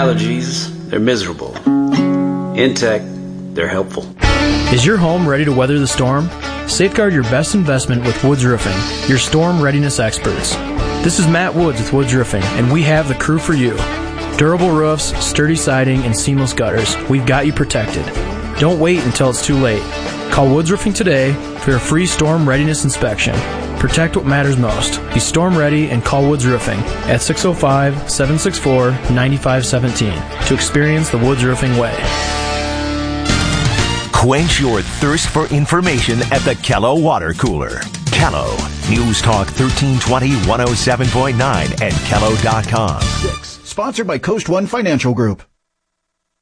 allergies, they're miserable. Intech, they're helpful. Is your home ready to weather the storm? Safeguard your best investment with Woods Roofing, your storm readiness experts. This is Matt Woods with Woods Roofing, and we have the crew for you. Durable roofs, sturdy siding, and seamless gutters. We've got you protected. Don't wait until it's too late. Call Woods Roofing today for a free storm readiness inspection. Protect what matters most. Be storm ready and call Woods Roofing at 605-764-9517 to experience the Woods Roofing way. Quench your thirst for information at the Kello Water Cooler. Kello, News Talk 1320, 107.9 and Kello.com. Sponsored by Coast One Financial Group.